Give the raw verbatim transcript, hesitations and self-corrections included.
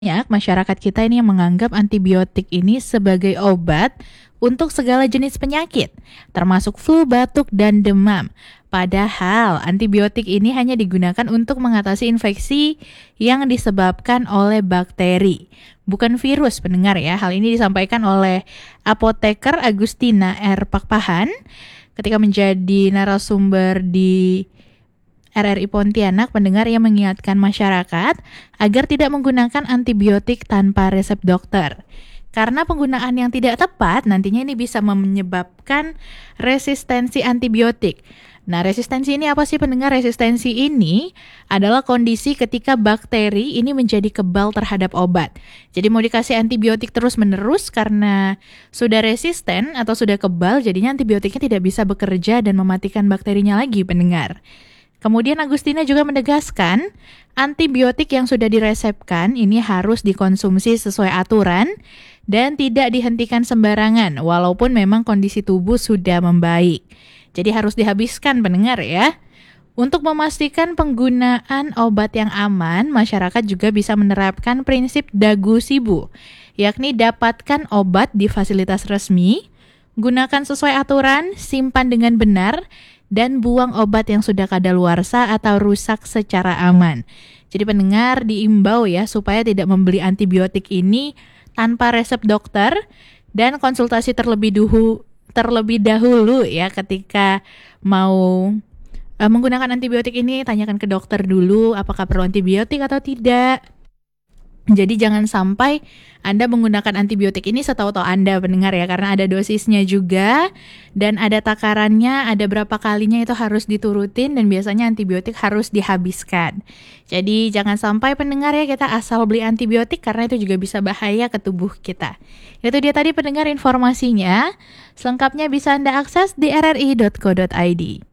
Banyak masyarakat kita ini yang menganggap antibiotik ini sebagai obat untuk segala jenis penyakit, termasuk flu, batuk, dan demam. Padahal antibiotik ini hanya digunakan untuk mengatasi infeksi yang disebabkan oleh bakteri, bukan virus, pendengar ya. Hal ini disampaikan oleh apoteker Agustina R. Pakpahan ketika menjadi narasumber di R R I Pontianak. Pendengar yang mengingatkan masyarakat agar tidak menggunakan antibiotik tanpa resep dokter. Karena penggunaan yang tidak tepat nantinya ini bisa menyebabkan resistensi antibiotik. Nah, resistensi ini apa sih pendengar? Resistensi ini adalah kondisi ketika bakteri ini menjadi kebal terhadap obat. Jadi mau dikasih antibiotik terus-menerus karena sudah resisten atau sudah kebal, jadinya antibiotiknya tidak bisa bekerja dan mematikan bakterinya lagi, pendengar. Kemudian Agustina juga menegaskan, antibiotik yang sudah diresepkan ini harus dikonsumsi sesuai aturan dan tidak dihentikan sembarangan walaupun memang kondisi tubuh sudah membaik. Jadi harus dihabiskan, pendengar ya. Untuk memastikan penggunaan obat yang aman, masyarakat juga bisa menerapkan prinsip dagu sibu, yakni dapatkan obat di fasilitas resmi, gunakan sesuai aturan, simpan dengan benar, dan buang obat yang sudah kadaluarsa atau rusak secara aman. Jadi pendengar diimbau ya supaya tidak membeli antibiotik ini tanpa resep dokter dan konsultasi terlebih dahulu terlebih dahulu ya ketika mau uh, menggunakan antibiotik ini. Tanyakan ke dokter dulu apakah perlu antibiotik atau tidak. Jadi jangan sampai Anda menggunakan antibiotik ini setahu-tahu Anda, pendengar ya, karena ada dosisnya juga dan ada takarannya, ada berapa kalinya itu harus diturutin dan biasanya antibiotik harus dihabiskan. Jadi jangan sampai pendengar ya kita asal beli antibiotik karena itu juga bisa bahaya ke tubuh kita. Itu dia tadi pendengar informasinya. Selengkapnya bisa Anda akses di r r i dot co dot i d.